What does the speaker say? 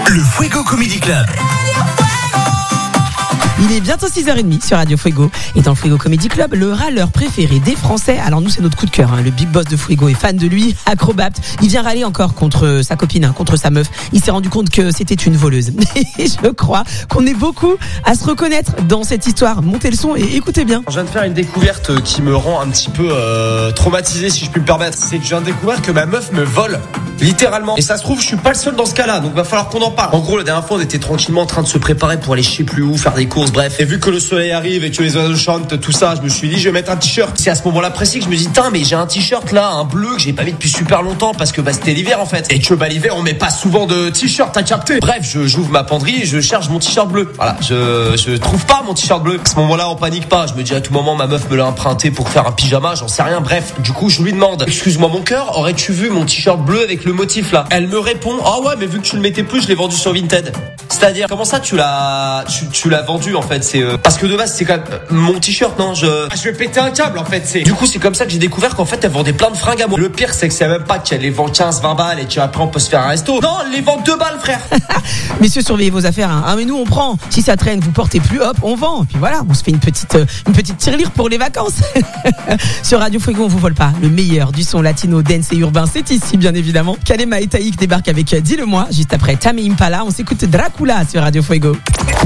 Le Fuego Comedy Club. Il est bientôt 6h30 sur Radio Fuego. Et dans le Fuego Comedy Club, le râleur préféré des Français. Alors nous, c'est notre coup de cœur. Le big boss de Fuego est fan de lui, acrobate. Il vient râler encore contre sa copine, contre sa meuf. Il s'est rendu compte que c'était une voleuse. Et je crois qu'on est beaucoup à se reconnaître dans cette histoire. Montez le son et écoutez bien. Je viens de faire une découverte qui me rend un petit peu traumatisé, si je puis me permettre. C'est que je viens de découvrir que ma meuf me vole. Littéralement. Et ça se trouve, je suis pas le seul dans ce cas-là. Donc va falloir qu'on en parle. En gros, la dernière fois, on était tranquillement en train de se préparer pour aller je sais plus où, faire des courses, bref. Et vu que le soleil arrive et que les oiseaux chantent, tout ça, je me suis dit, je vais mettre un t-shirt. C'est à ce moment-là précis que je me dis, tiens, mais j'ai un t-shirt là, un bleu que j'ai pas mis depuis super longtemps parce que c'était l'hiver en fait. Et que l'hiver, on met pas souvent de t-shirt, t'as capté. Bref, j'ouvre ma penderie et je cherche mon t-shirt bleu. Voilà, je trouve pas mon t-shirt bleu. À ce moment-là, on panique pas. Je me dis à tout moment, ma meuf me l'a emprunté pour faire un pyjama, j'en sais rien. Bref, du coup, je lui demande, excuse-moi mon cœur, aurais-tu vu mon t-shirt bleu avec le motif là? Elle me répond, ah ouais, mais vu que tu le mettais plus, je l'ai vendu sur Vinted. C'est-à-dire, comment ça tu l'as vendu en fait? C'est parce que de base c'est quand même mon t-shirt, non? Je vais péter un câble en fait. Du coup c'est comme ça que j'ai découvert qu'en fait elle vendait plein de fringues à moi. Le pire c'est que c'est même pas qu'elle les vend 15-20 balles et qu'après on peut se faire un resto. Non, elle les vend 2 balles frère. Messieurs, surveillez vos affaires. Ah mais nous on prend. Si ça traîne, vous portez plus, hop, on vend. Et puis voilà, on se fait une petite tirelire pour les vacances. Sur Radio Fuego, on vous vole pas. Le meilleur du son latino, dance et urbain, c'est ici bien évidemment. Kalema et Taïk débarquent avec Dis-le-moi. Juste après Tame Impala, on s'écoute Dracula sur Radio Fuego.